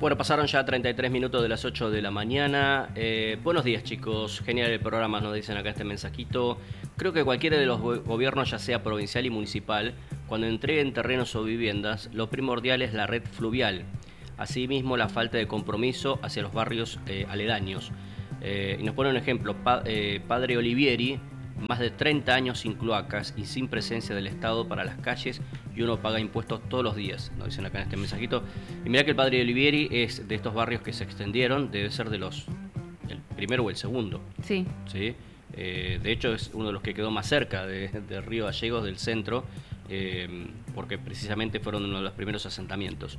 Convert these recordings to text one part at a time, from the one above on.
Bueno, pasaron ya 33 minutos de las 8 de la mañana. Buenos días, chicos. Genial el programa, nos dicen acá este mensajito. Creo que cualquiera de los gobiernos, ya sea provincial y municipal, cuando entreguen terrenos o viviendas, lo primordial es la red fluvial. Asimismo, la falta de compromiso hacia los barrios aledaños. Y nos pone un ejemplo. Padre Olivieri, más de 30 años sin cloacas y sin presencia del Estado para las calles, y uno paga impuestos todos los días, nos dicen acá en este mensajito. Y mirá que el Padre Olivieri es de estos barrios que se extendieron, debe ser de el primero o el segundo. Sí. ¿Sí? De hecho es uno de los que quedó más cerca de Río Gallegos, del centro, porque precisamente fueron uno de los primeros asentamientos.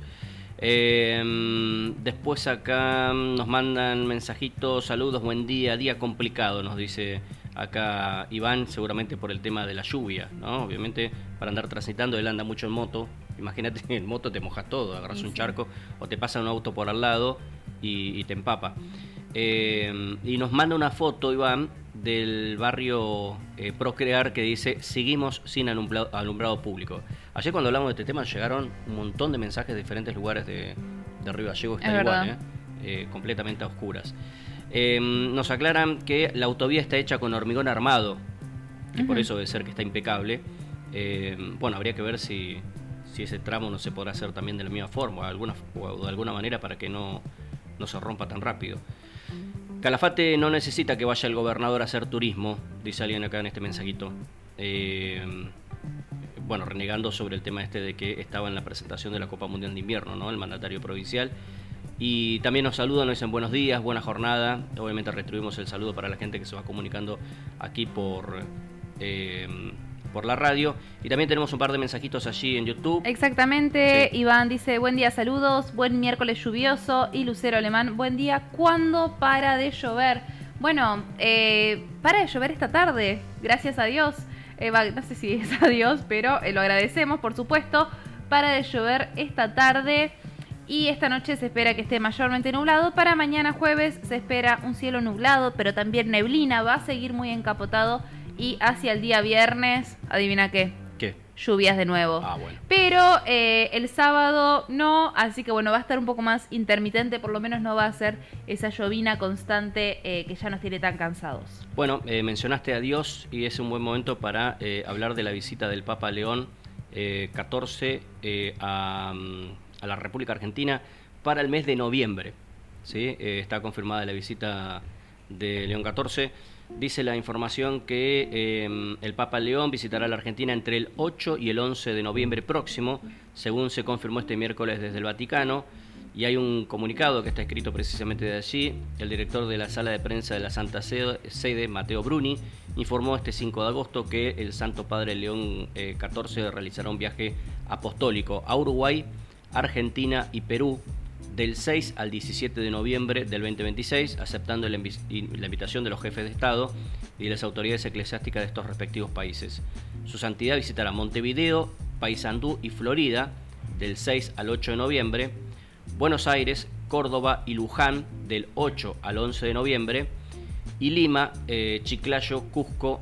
Después acá nos mandan mensajitos, saludos, buen día, día complicado, nos dice acá Iván, seguramente por el tema de la lluvia, ¿no? Obviamente para andar transitando, él anda mucho en moto, imagínate, en moto te mojas todo, agarras un charco o te pasa un auto por al lado y te empapa. Y nos manda una foto, Iván, del barrio Procrear, que dice: seguimos sin alumbrado público. Ayer cuando hablamos de este tema llegaron un montón de mensajes de diferentes lugares de Río Gallegos, está igual, completamente a oscuras. Nos aclaran que la autovía está hecha con hormigón armado, y por eso debe ser que está impecable. Bueno, habría que ver si ese tramo no se podrá hacer también de la misma forma, o de alguna manera, para que no se rompa tan rápido. Calafate no necesita que vaya el gobernador a hacer turismo, dice alguien acá en este mensajito. Bueno, renegando sobre el tema de que estaba en la presentación de la Copa Mundial de Invierno, ¿no? El mandatario provincial. Y también nos saludan, nos dicen buenos días, buena jornada. Obviamente retribuimos el saludo para la gente que se va comunicando aquí por la radio. Y también tenemos un par de mensajitos allí en YouTube. Exactamente, sí. Iván dice: buen día, saludos, buen miércoles lluvioso. Y Lucero Alemán: buen día, ¿cuándo para de llover? Bueno, para de llover esta tarde, gracias a Dios. No sé si es a Dios, pero lo agradecemos, por supuesto. Para de llover esta tarde. Y esta noche se espera que esté mayormente nublado. Para mañana jueves se espera un cielo nublado, pero también neblina. Va a seguir muy encapotado. Y hacia el día viernes, ¿adivina qué? ¿Qué? Lluvias de nuevo. Bueno. Pero el sábado no, así que bueno, va a estar un poco más intermitente. Por lo menos no va a ser esa llovina constante que ya nos tiene tan cansados. Bueno, mencionaste a Dios y es un buen momento para hablar de la visita del Papa León XIV a la República Argentina para el mes de noviembre. ¿Sí? Está confirmada la visita de León XIV. Dice la información que el Papa León visitará la Argentina entre el 8 y el 11 de noviembre próximo, según se confirmó este miércoles desde el Vaticano. Y hay un comunicado que está escrito precisamente de allí. El director de la sala de prensa de la Santa Sede, Matteo Bruni, informó este 5 de agosto que el Santo Padre León XIV realizará un viaje apostólico a Uruguay, Argentina y Perú del 6 al 17 de noviembre del 2026, aceptando la invitación de los jefes de Estado y de las autoridades eclesiásticas de estos respectivos países. Su santidad visitará Montevideo, Paysandú y Florida del 6 al 8 de noviembre, Buenos Aires, Córdoba y Luján del 8 al 11 de noviembre, y Lima, Chiclayo, Cusco,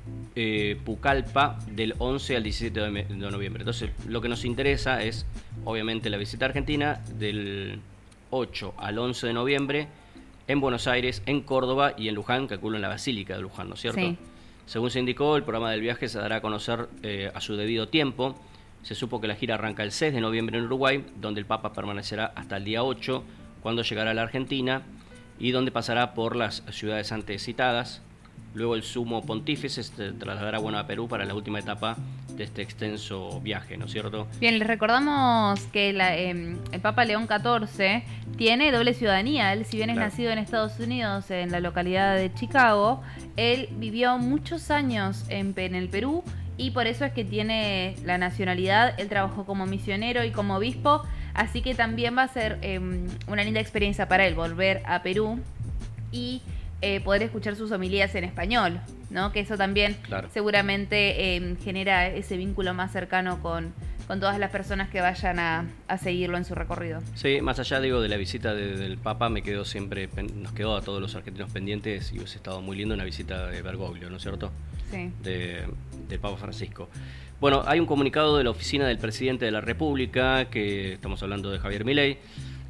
Pucallpa del 11 al 17 de noviembre. Entonces, lo que nos interesa es, obviamente, la visita argentina del 8 al 11 de noviembre en Buenos Aires, en Córdoba y en Luján, calculo en la Basílica de Luján, ¿no es cierto? Sí. Según se indicó, el programa del viaje se dará a conocer a su debido tiempo. Se supo que la gira arranca el 6 de noviembre en Uruguay, donde el Papa permanecerá hasta el día 8, cuando llegará a la Argentina, y donde pasará por las ciudades antes citadas. Luego el sumo pontífice se trasladará a Perú para la última etapa de este extenso viaje, ¿no es cierto? Bien, les recordamos que el Papa León XIV tiene doble ciudadanía. Él, si bien es nacido en Estados Unidos, en la localidad de Chicago, él vivió muchos años en el Perú, y por eso es que tiene la nacionalidad. Él trabajó como misionero y como obispo, así que también va a ser una linda experiencia para él volver a Perú y poder escuchar sus homilías en español, ¿no? Que eso también seguramente genera ese vínculo más cercano con todas las personas que vayan a seguirlo en su recorrido. Sí, más allá, digo, de la visita del Papa, nos quedó a todos los argentinos pendientes, y hubiese estado muy lindo una visita de Bergoglio, ¿no es cierto? Sí. Del Papa Francisco. Bueno, hay un comunicado de la oficina del presidente de la República, que estamos hablando de Javier Milei,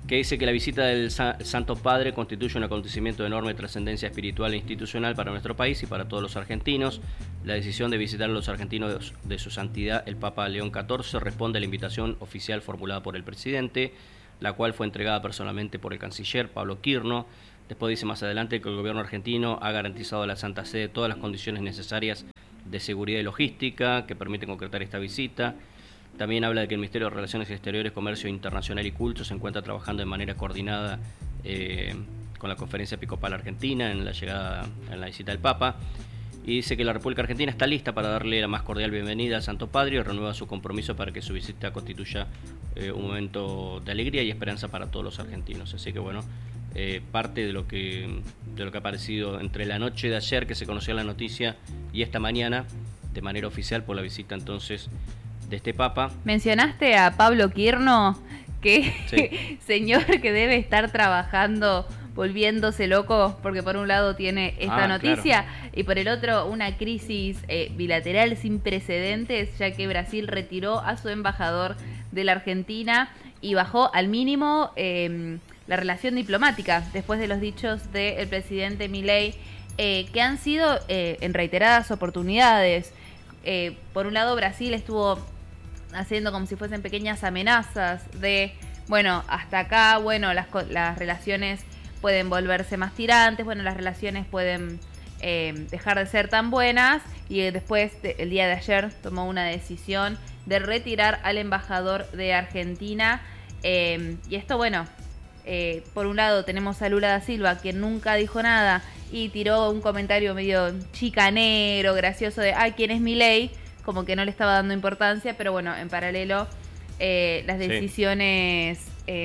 que dice que la visita del Santo Padre constituye un acontecimiento de enorme trascendencia espiritual e institucional para nuestro país y para todos los argentinos. La decisión de visitar a los argentinos de su santidad el Papa León XIV responde a la invitación oficial formulada por el presidente, la cual fue entregada personalmente por el canciller Pablo Quirno. Después dice más adelante que el gobierno argentino ha garantizado a la Santa Sede todas las condiciones necesarias de seguridad y logística que permiten concretar esta visita. También habla de que el Ministerio de Relaciones Exteriores, Comercio Internacional y Culto se encuentra trabajando de manera coordinada con la Conferencia Episcopal Argentina en la visita del Papa. Y dice que la República Argentina está lista para darle la más cordial bienvenida al Santo Padre y renueva su compromiso para que su visita constituya un momento de alegría y esperanza para todos los argentinos. Así que bueno, parte de lo que ha aparecido entre la noche de ayer, que se conoció la noticia, y esta mañana, de manera oficial, por la visita entonces de este Papa. Mencionaste a Pablo Quirno, que Sí. señor que debe estar trabajando, volviéndose loco, porque por un lado tiene esta noticia, claro, y por el otro una crisis bilateral sin precedentes, ya que Brasil retiró a su embajador de la Argentina y bajó al mínimo la relación diplomática, después de los dichos del presidente Milei, que han sido en reiteradas oportunidades. Por un lado, Brasil estuvo haciendo como si fuesen pequeñas amenazas de, bueno, hasta acá, bueno, las relaciones pueden volverse más tirantes, bueno, las relaciones pueden dejar de ser tan buenas, y después, el día de ayer, tomó una decisión de retirar al embajador de Argentina, y esto, bueno, por un lado tenemos a Lula da Silva, quien nunca dijo nada y tiró un comentario medio chicanero, gracioso de, ay, ¿quién es Milei? Como que no le estaba dando importancia, pero bueno, en paralelo las decisiones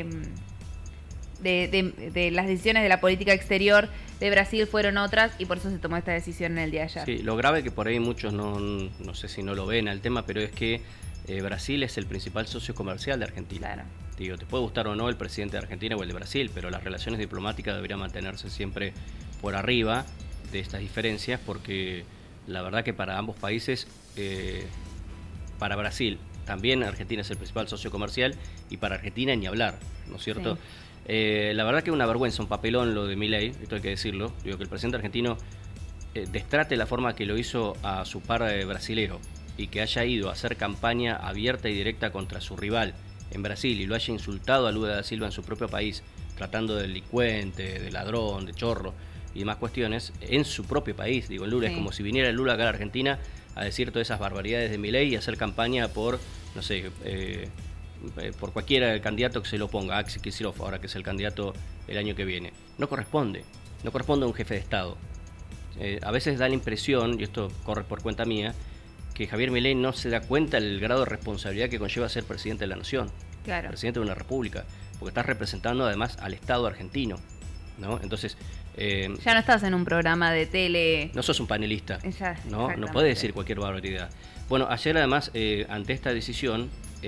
de las decisiones de la política exterior de Brasil fueron otras, y por eso se tomó esta decisión en el día de ayer. Sí, lo grave que por ahí muchos no sé si no lo ven al tema, pero es que Brasil es el principal socio comercial de Argentina. Claro. Digo, te puede gustar o no el presidente de Argentina o el de Brasil, pero las relaciones diplomáticas deberían mantenerse siempre por arriba de estas diferencias, porque la verdad que para ambos países, para Brasil también Argentina es el principal socio comercial, y para Argentina ni hablar, ¿no es cierto? Sí. La verdad que es una vergüenza, un papelón lo de Milei, esto hay que decirlo. Digo, que el presidente argentino destrate la forma que lo hizo a su par brasilero, y que haya ido a hacer campaña abierta y directa contra su rival en Brasil y lo haya insultado a Lula da Silva en su propio país, tratando de delincuente, de ladrón, de chorro y demás cuestiones en su propio país. Digo, Lula es como si viniera Lula acá a la Argentina a decir todas esas barbaridades de Milei y hacer campaña por, no sé, por cualquiera candidato que se lo ponga, Axel Kicillof, ahora que es el candidato el año que viene. No corresponde a un jefe de Estado. A veces da la impresión, y esto corre por cuenta mía, que Javier Milei no se da cuenta del grado de responsabilidad que conlleva ser presidente de la nación, claro, presidente de una república, porque estás representando además al Estado argentino, ¿no? Entonces, ya no estás en un programa de tele, no sos un panelista, no podés decir cualquier barbaridad. Bueno, ayer además, ante esta decisión,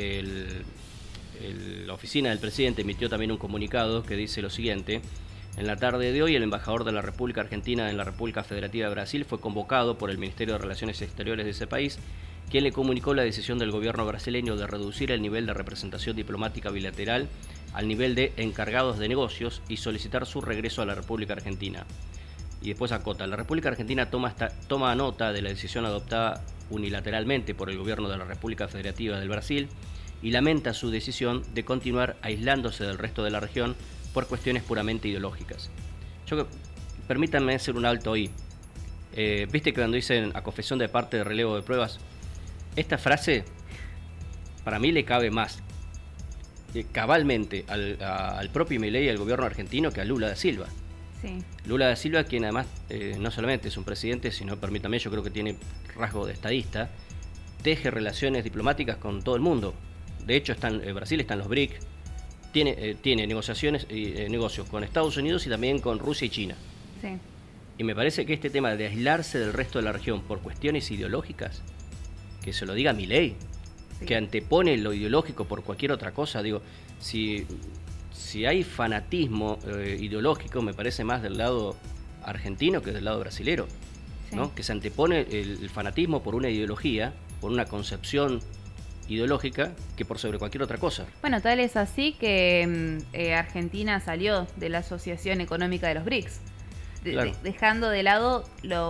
la oficina del presidente emitió también un comunicado que dice lo siguiente: en la tarde de hoy, el embajador de la República Argentina en la República Federativa de Brasil fue convocado por el Ministerio de Relaciones Exteriores de ese país, quien le comunicó la decisión del gobierno brasileño de reducir el nivel de representación diplomática bilateral al nivel de encargados de negocios y solicitar su regreso a la República Argentina. Y después acota: la República Argentina toma nota de la decisión adoptada unilateralmente por el gobierno de la República Federativa del Brasil y lamenta su decisión de continuar aislándose del resto de la región por cuestiones puramente ideológicas. Permítanme hacer un alto ahí. Viste que cuando dicen a confesión de parte de relevo de pruebas, esta frase para mí le cabe más cabalmente al propio Milei y al gobierno argentino que a Lula da Silva. Sí. Lula da Silva, quien además no solamente es un presidente, sino, permítame, yo creo que tiene rasgo de estadista, teje relaciones diplomáticas con todo el mundo. De hecho, Brasil está en los BRIC, tiene negociaciones y negocios con Estados Unidos y también con Rusia y China. Sí. Y me parece que este tema de aislarse del resto de la región por cuestiones ideológicas, que se lo diga Milei, sí, que antepone lo ideológico por cualquier otra cosa. Digo, si hay fanatismo ideológico, me parece más del lado argentino que del lado brasilero, sí, ¿no? Que se antepone el fanatismo por una ideología, por una concepción ideológica que por sobre cualquier otra cosa. Bueno, tal es así que Argentina salió de la Asociación Económica de los BRICS, Claro. dejando de lado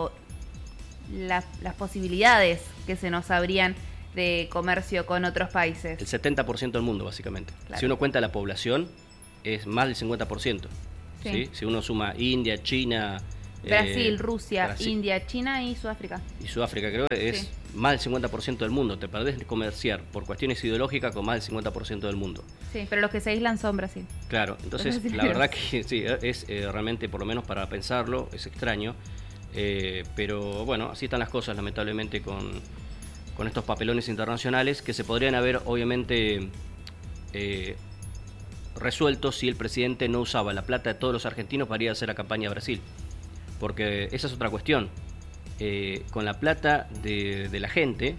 las posibilidades que se nos abrían de comercio con otros países. El 70% del mundo, básicamente. Claro. Si uno cuenta la población, es más del 50%. Sí. ¿Sí? Si uno suma India, China... Brasil, Rusia, Brasil India, China y Sudáfrica. y Sudáfrica, creo que es Sí. más del 50% del mundo. Te perdés de comerciar por cuestiones ideológicas con más del 50% del mundo. Sí, pero los que se aíslan son Brasil. Claro, entonces Los la verdad que sí, es realmente, por lo menos para pensarlo, es extraño. Pero bueno, así están las cosas, lamentablemente, con estos papelones internacionales que se podrían haber, obviamente, resueltos si el presidente no usaba la plata de todos los argentinos para ir a hacer la campaña a Brasil. Porque esa es otra cuestión. Con la plata de la gente,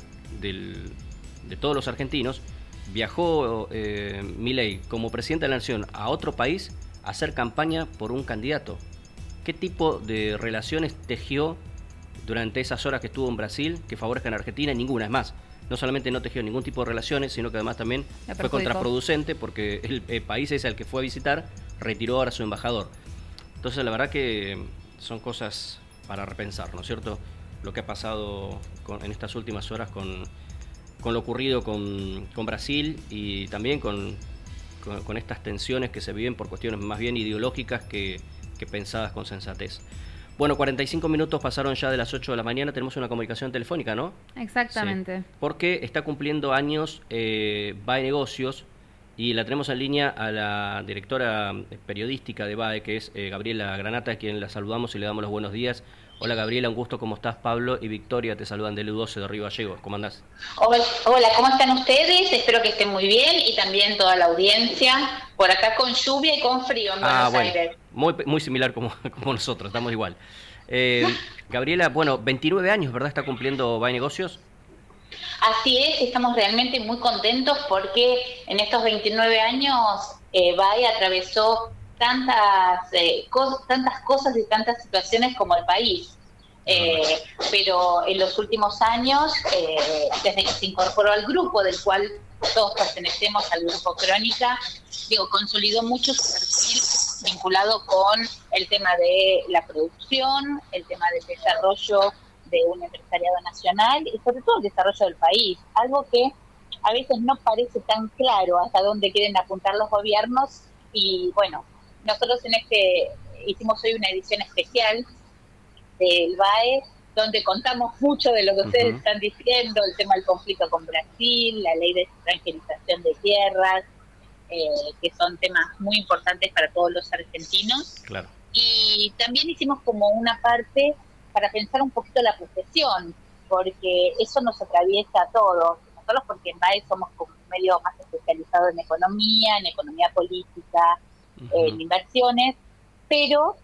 de todos los argentinos, viajó Milei como presidente de la nación a otro país a hacer campaña por un candidato. ¿Qué tipo de relaciones tejió durante esas horas que estuvo en Brasil que favorezcan a Argentina? Ninguna. Es más, no solamente no tejió ningún tipo de relaciones, sino que además también fue contraproducente porque el país ese al que fue a visitar retiró ahora a su embajador. Entonces la verdad que son cosas para repensar, ¿no es cierto? Lo que ha pasado en estas últimas horas con lo ocurrido con Brasil y también con estas tensiones que se viven por cuestiones más bien ideológicas que pensadas con sensatez. Bueno, 45 minutos pasaron ya de las 8 de la mañana, tenemos una comunicación telefónica, ¿no? Exactamente. Sí, porque está cumpliendo años BAE Negocios y la tenemos en línea a la directora periodística de BAE, que es Gabriela Granata, a quien la saludamos y le damos los buenos días. Hola Gabriela, un gusto, ¿cómo estás? Pablo y Victoria te saludan del U12 de Río Gallegos, ¿cómo andás? Hola, ¿cómo están ustedes? Espero que estén muy bien y también toda la audiencia. Por acá con lluvia y con frío en Buenos Aires. Muy similar como nosotros, estamos igual. Gabriela, bueno, 29 años, ¿verdad? ¿Está cumpliendo BAE Negocios? Así es, estamos realmente muy contentos porque en estos 29 años BAE atravesó tantas cosas y tantas situaciones como el país. Pero en los últimos años, desde que se incorporó al grupo, del cual todos pertenecemos al grupo Crónica, consolidó mucho su perfil vinculado con el tema de la producción, el tema del desarrollo de un empresariado nacional y sobre todo el desarrollo del país, algo que a veces no parece tan claro hasta dónde quieren apuntar los gobiernos. Y bueno, nosotros hicimos hoy una edición especial del BAE, donde contamos mucho de lo que ustedes están diciendo, el tema del conflicto con Brasil, la ley de extranjerización de tierras, que son temas muy importantes para todos los argentinos. Claro. Y también hicimos como una parte para pensar un poquito la profesión, porque eso nos atraviesa a todos. Nosotros porque en BAE somos como un medio más especializado en economía política, en inversiones, pero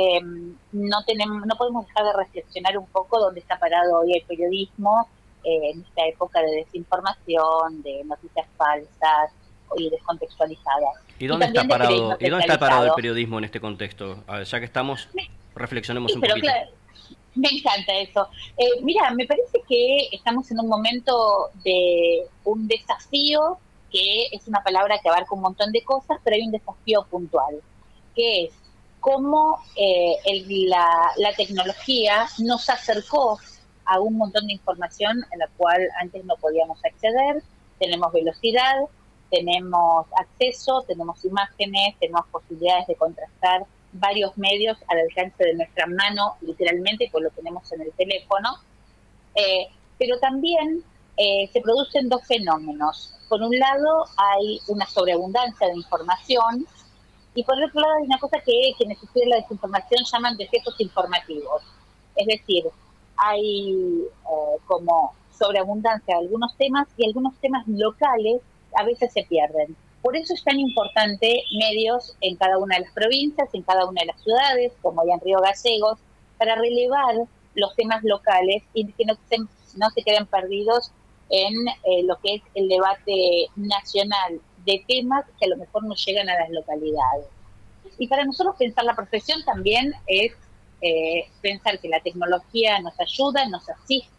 no podemos dejar de reflexionar un poco dónde está parado hoy el periodismo en esta época de desinformación, de noticias falsas y descontextualizadas. ¿Y dónde está parado el periodismo en este contexto? A ver, ya que estamos, reflexionemos un poquito. Claro, me encanta eso. Mira, me parece que estamos en un momento de un desafío, que es una palabra que abarca un montón de cosas, pero hay un desafío puntual, que es cómo la tecnología nos acercó a un montón de información en la cual antes no podíamos acceder. Tenemos velocidad, tenemos acceso, tenemos imágenes, tenemos posibilidades de contrastar varios medios al alcance de nuestra mano, literalmente, pues lo tenemos en el teléfono. Pero también se producen dos fenómenos. Por un lado, hay una sobreabundancia de información, y por otro lado hay una cosa que quienes estudian la desinformación llaman defectos informativos. Es decir, hay como sobreabundancia de algunos temas y algunos temas locales a veces se pierden. Por eso es tan importante medios en cada una de las provincias, en cada una de las ciudades, como ya en Río Gallegos, para relevar los temas locales y que no se queden perdidos en lo que es el debate nacional de temas que a lo mejor no llegan a las localidades. Y para nosotros pensar la profesión también es pensar que la tecnología nos ayuda, nos asiste,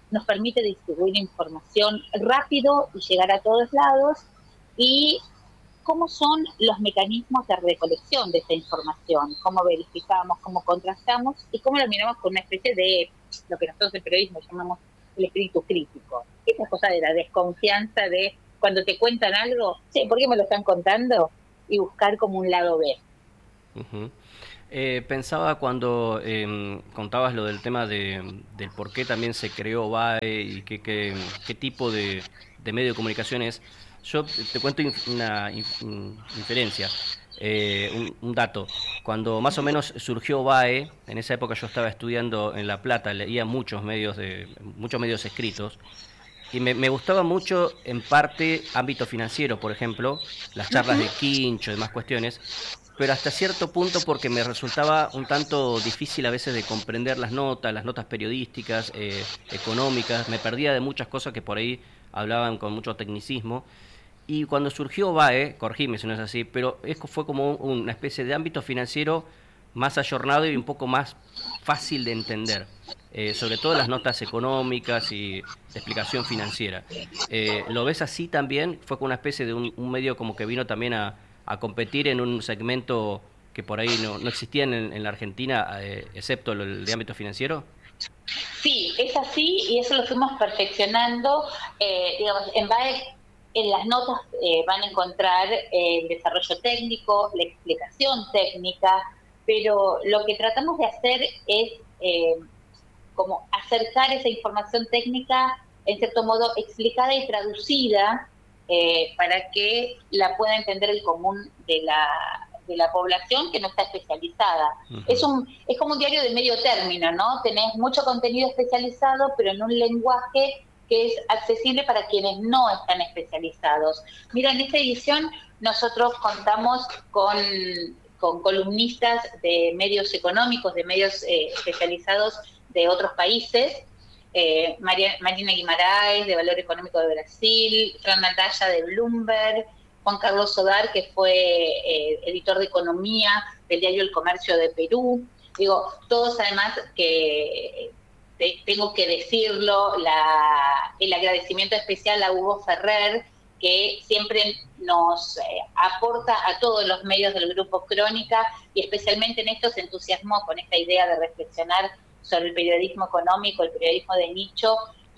nos permite distribuir información rápido y llegar a todos lados, y cómo son los mecanismos de recolección de esta información, cómo verificamos, cómo contrastamos y cómo lo miramos con una especie de lo que nosotros en periodismo llamamos el espíritu crítico. Esa cosa de la desconfianza de cuando te cuentan algo, sí, ¿por qué me lo están contando? Y buscar como un lado B. Uh-huh. Pensaba cuando contabas lo del tema del por qué también se creó BAE y qué tipo de medio de comunicación es. Yo te cuento una inferencia, un dato. Cuando más o menos surgió BAE, en esa época yo estaba estudiando en La Plata, leía muchos medios escritos, y me gustaba mucho, en parte, ámbito financiero, por ejemplo, las charlas de Quincho y demás cuestiones, pero hasta cierto punto porque me resultaba un tanto difícil a veces de comprender las notas periodísticas, económicas, me perdía de muchas cosas que por ahí hablaban con mucho tecnicismo. Y cuando surgió BAE, corregime si no es así, pero fue como una especie de ámbito financiero más ayornado y un poco más fácil de entender, sobre todo las notas económicas y de explicación financiera. ¿Lo ves así también? ¿Fue como una especie de un medio como que vino también a competir en un segmento que por ahí no existía en la Argentina, excepto el de ámbito financiero? Sí, es así, y eso lo fuimos perfeccionando. Digamos, en BAE, en las notas van a encontrar el desarrollo técnico, la explicación técnica, pero lo que tratamos de hacer es como acercar esa información técnica, en cierto modo explicada y traducida, para que la pueda entender el común de la población que no está especializada. Uh-huh. Es como un diario de medio término, ¿no? Tenés mucho contenido especializado, pero en un lenguaje que es accesible para quienes no están especializados. Mira, en esta edición nosotros contamos con columnistas de medios económicos, de medios especializados de otros países, Marina Guimaraes, de Valor Económico de Brasil, Fran Naldaya, de Bloomberg, Juan Carlos Sodar, que fue editor de Economía del diario El Comercio de Perú. Digo, todos además que tengo que decirlo, el agradecimiento especial a Hugo Ferrer, que siempre nos aporta a todos los medios del Grupo Crónica, y especialmente en esto se entusiasmó con esta idea de reflexionar sobre el periodismo económico, el periodismo de nicho,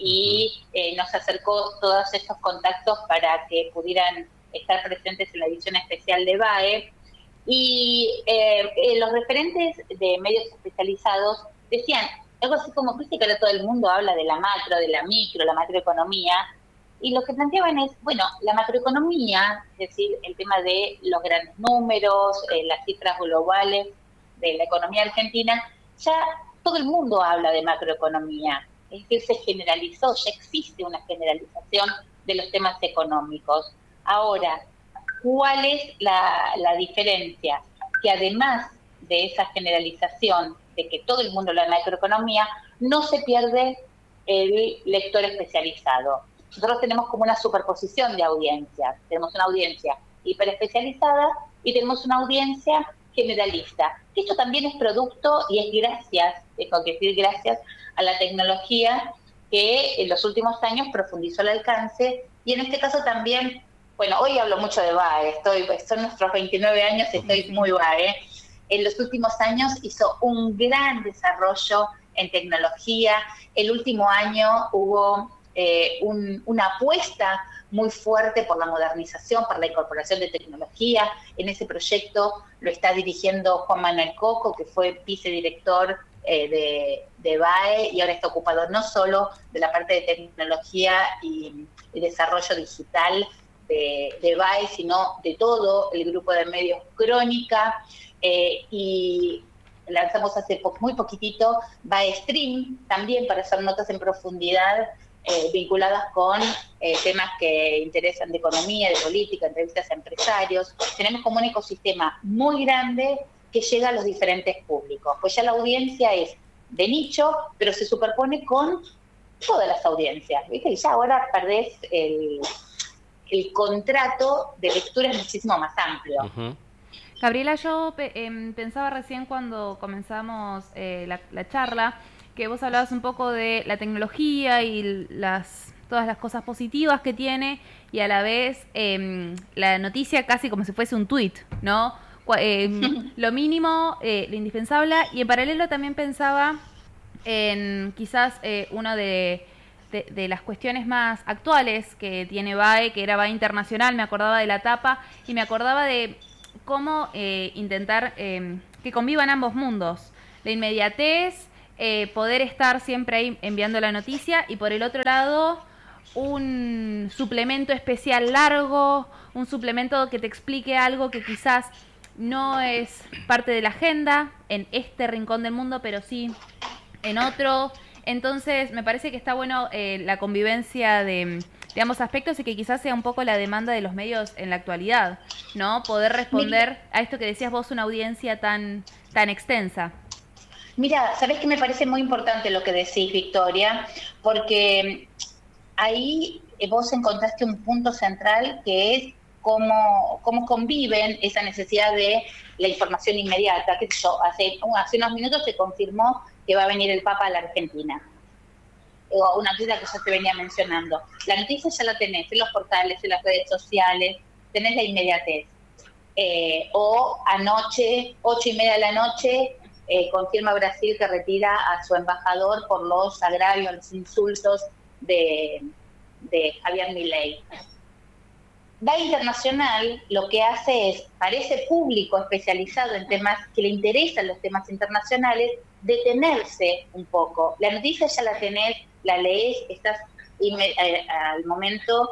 y nos acercó todos estos contactos para que pudieran estar presentes en la edición especial de BAE. Y los referentes de medios especializados decían algo así como, viste que ahora todo el mundo habla de la macro, de la micro, la macroeconomía, y lo que planteaban es, bueno, la macroeconomía, es decir, el tema de los grandes números, las cifras globales de la economía argentina, ya todo el mundo habla de macroeconomía, es decir, se generalizó, ya existe una generalización de los temas económicos. Ahora, ¿cuál es la diferencia? Que además de esa generalización de que todo el mundo habla de macroeconomía, no se pierde el lector especializado. Nosotros tenemos como una superposición de audiencias. Tenemos una audiencia hiperespecializada y tenemos una audiencia generalista. Esto también es producto y es gracias, tengo que decir gracias, a la tecnología que en los últimos años profundizó el alcance, y en este caso también, bueno, hoy hablo mucho de BAE, son nuestros 29 años, estoy muy BAE. En los últimos años hizo un gran desarrollo en tecnología. El último año hubo una apuesta muy fuerte por la modernización, por la incorporación de tecnología. En ese proyecto lo está dirigiendo Juan Manuel Coco, que fue vicedirector de BAE, y ahora está ocupado no solo de la parte de tecnología y desarrollo digital de BAE, sino de todo el grupo de medios Crónica. Y lanzamos hace muy poquitito BAE Stream, también para hacer notas en profundidad vinculadas con temas que interesan de economía, de política, entrevistas a empresarios. Tenemos como un ecosistema muy grande que llega a los diferentes públicos, pues ya la audiencia es de nicho, pero se superpone con todas las audiencias, ¿viste? Y ya ahora perdés el contrato de lectura, es muchísimo más amplio. Uh-huh. Gabriela, yo pensaba recién cuando comenzamos la charla que vos hablabas un poco de la tecnología y todas las cosas positivas que tiene, y a la vez la noticia casi como si fuese un tuit, ¿no? Lo mínimo, lo indispensable, y en paralelo también pensaba en quizás uno de las cuestiones más actuales que tiene BAE, que era BAE Internacional. Me acordaba de la tapa y me acordaba de cómo intentar que convivan ambos mundos. La inmediatez, poder estar siempre ahí enviando la noticia, y por el otro lado un suplemento especial largo, un suplemento que te explique algo que quizás no es parte de la agenda en este rincón del mundo, pero sí en otro. Entonces me parece que está bueno la convivencia de ambos aspectos, y que quizás sea un poco la demanda de los medios en la actualidad, ¿no? Poder responder a esto que decías vos, una audiencia tan extensa. Mira, ¿sabés qué me parece muy importante lo que decís, Victoria? Porque ahí vos encontraste un punto central, que es cómo conviven esa necesidad de la información inmediata. ¿Qué sé yo? Hace unos minutos se confirmó que va a venir el Papa a la Argentina. Una noticia que ya te venía mencionando. La noticia ya la tenés en los portales, en las redes sociales, tenés la inmediatez. O anoche, 8:30 de la noche, confirma Brasil que retira a su embajador por los agravios, los insultos de Javier Milei. BAE Internacional lo que hace es, para ese público especializado en temas que le interesan los temas internacionales, detenerse un poco. La noticia ya la tenés, la lees, estás al momento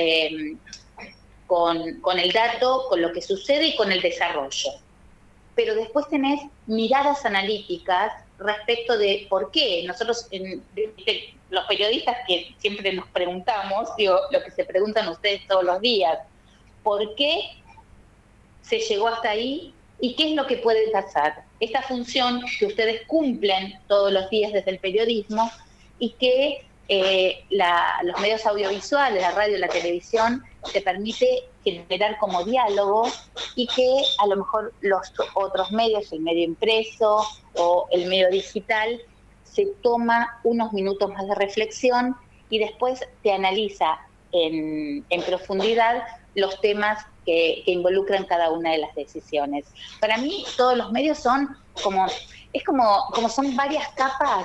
con el dato, con lo que sucede y con el desarrollo. Pero después tenés miradas analíticas respecto de por qué. Nosotros, los periodistas que siempre nos preguntamos, lo que se preguntan ustedes todos los días, ¿por qué se llegó hasta ahí y qué es lo que puede pasar? Esta función que ustedes cumplen todos los días desde el periodismo, y que los medios audiovisuales, la radio, la televisión, te permite generar como diálogo, y que a lo mejor los otros medios, el medio impreso o el medio digital, se toma unos minutos más de reflexión y después te analiza en profundidad los temas que involucran cada una de las decisiones. Para mí todos los medios son como son varias capas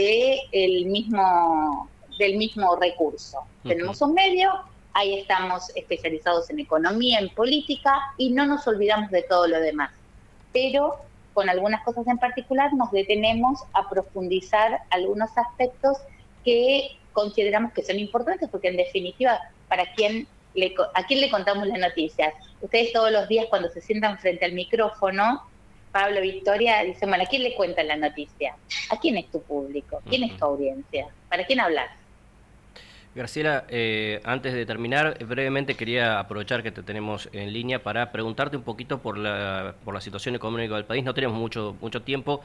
del mismo recurso. Uh-huh. Tenemos un medio, ahí estamos especializados en economía, en política, y no nos olvidamos de todo lo demás. Pero con algunas cosas en particular nos detenemos a profundizar algunos aspectos que consideramos que son importantes, porque en definitiva, ¿a quién le contamos las noticias? Ustedes todos los días, cuando se sientan frente al micrófono, Pablo, Victoria, dicen, bueno, ¿a quién le cuentan la noticia? ¿A quién es tu público? ¿Quién es tu audiencia? ¿Para quién hablas? Graciela, antes de terminar, brevemente quería aprovechar que te tenemos en línea para preguntarte un poquito por la situación económica del país. No tenemos mucho tiempo.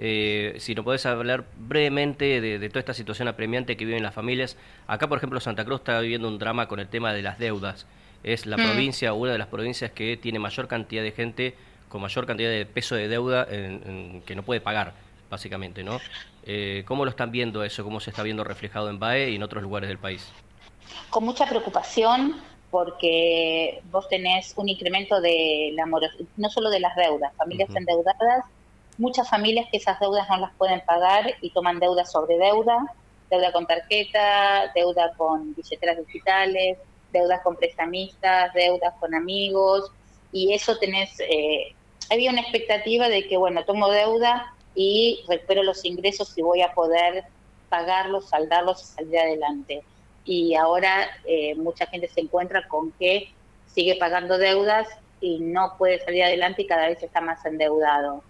Si nos podés hablar brevemente de toda esta situación apremiante que viven las familias. Acá, por ejemplo, Santa Cruz está viviendo un drama con el tema de las deudas. Es la provincia, una de las provincias que tiene mayor cantidad de gente con mayor cantidad de peso de deuda que no puede pagar, básicamente, ¿no? ¿Cómo lo están viendo eso? ¿Cómo se está viendo reflejado en BAE y en otros lugares del país? Con mucha preocupación, porque vos tenés un incremento de la morosidad, no solo de las deudas, familias endeudadas, muchas familias que esas deudas no las pueden pagar y toman deuda sobre deuda con tarjeta, deuda con billeteras digitales, deudas con prestamistas, deudas con amigos, y eso había una expectativa de que, bueno, tomo deuda y recupero los ingresos y voy a poder pagarlos, saldarlos y salir adelante. Y ahora mucha gente se encuentra con que sigue pagando deudas y no puede salir adelante y cada vez está más endeudado.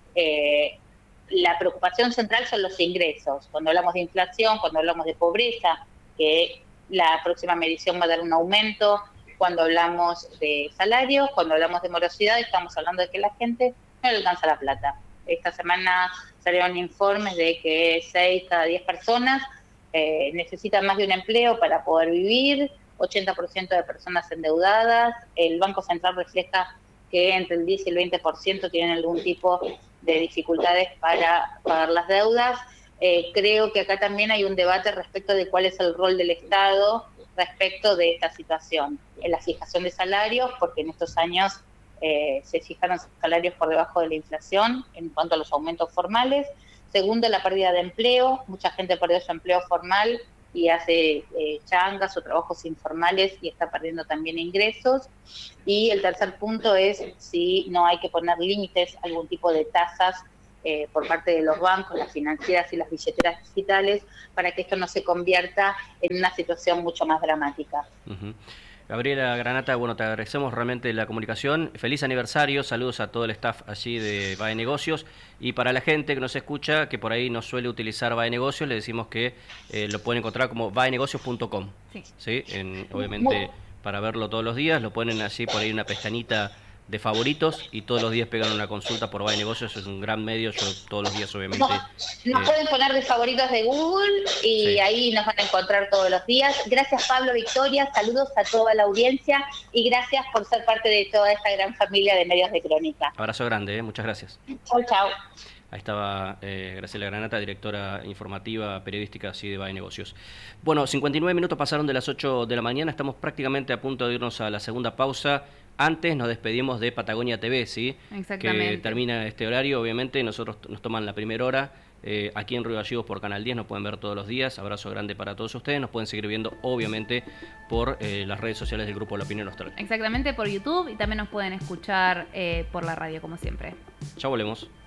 La preocupación central son los ingresos. Cuando hablamos de inflación, cuando hablamos de pobreza, que la próxima medición va a dar un aumento. Cuando hablamos de salarios, cuando hablamos de morosidad, estamos hablando de que la gente no le alcanza la plata. Esta semana salieron informes de que 6 cada 10 personas necesitan más de un empleo para poder vivir, 80% de personas endeudadas. El Banco Central refleja que entre el 10 y el 20% tienen algún tipo de dificultades para pagar las deudas. Creo que acá también hay un debate respecto de cuál es el rol del Estado respecto de esta situación, en la fijación de salarios, porque en estos años se fijaron salarios por debajo de la inflación en cuanto a los aumentos formales. Segundo, la pérdida de empleo. Mucha gente perdió su empleo formal y hace changas o trabajos informales y está perdiendo también ingresos. Y el tercer punto es si no hay que poner límites, algún tipo de tasas por parte de los bancos, las financieras y las billeteras digitales, para que esto no se convierta en una situación mucho más dramática. Uh-huh. Gabriela Granata, bueno, te agradecemos realmente la comunicación. Feliz aniversario, saludos a todo el staff allí de VAE Negocios. Y para la gente que nos escucha, que por ahí no suele utilizar VAE Negocios, le decimos que lo pueden encontrar como vaenegocios.com. ¿Sí? Obviamente, para verlo todos los días, lo ponen allí por ahí una pestañita de favoritos y todos los días pegan una consulta por VAE Negocios. Es un gran medio, yo todos los días obviamente... Nos pueden poner de favoritos de Google y ahí nos van a encontrar todos los días. Gracias Pablo, Victoria, saludos a toda la audiencia y gracias por ser parte de toda esta gran familia de medios de Crónica. Abrazo grande, muchas gracias. Chau. Ahí estaba Graciela Granata, directora informativa periodística así de VAE Negocios. Bueno, 59 minutos pasaron de las 8 de la mañana, estamos prácticamente a punto de irnos a la segunda pausa. Antes nos despedimos de Patagonia TV, ¿sí? Exactamente. Que termina este horario, obviamente, nosotros nos toman la primera hora. Aquí en Río Gallegos por Canal 10 nos pueden ver todos los días. Abrazo grande para todos ustedes. Nos pueden seguir viendo, obviamente, por las redes sociales del Grupo La Opinión Austral. Exactamente, por YouTube y también nos pueden escuchar por la radio, como siempre. Ya volvemos.